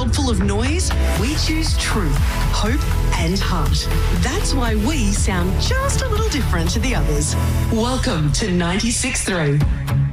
world full of noise, we choose truth, hope, and heart. That's why we sound just a little different to the others. Welcome to 96.3.